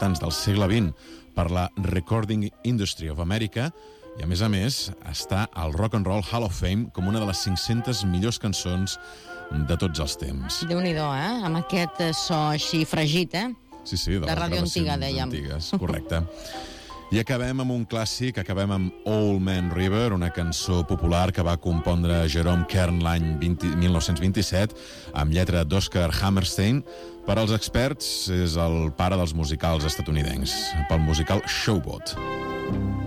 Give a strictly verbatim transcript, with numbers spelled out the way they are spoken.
importants del segle vint per la Recording Industry of America i, a més a més, està al Rock and Roll Hall of Fame com una de les cinc-centes millors cançons de tots els temps. Déu-n'hi-do, eh? Amb aquest so així fregit, eh? Sí, sí, de, de ràdio antiga, dèiem. Antigues, correcte. I acabem amb un clàssic, acabem amb Old Man River, una cançó popular que va compondre Jerome Kern l'any mil nou-cents vint-i-set, amb lletra d'Oscar Hammerstein. Per als experts, és el pare dels musicals estatunidencs, pel musical Showboat.